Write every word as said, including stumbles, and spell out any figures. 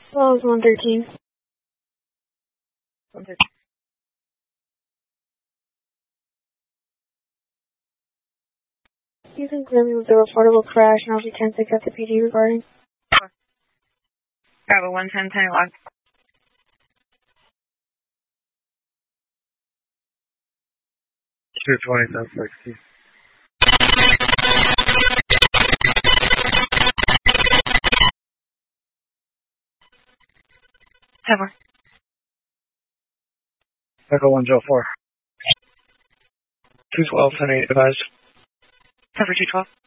Well, it's one thirteen. one thirteen. You can clear me with the reportable crash, and I'll be ten six at the P D regarding. Bravo one ten ten log. two twenty, ten sixty. Ever. Echo one Joe four. two twelve, ten eight, advised. Cover two twelve.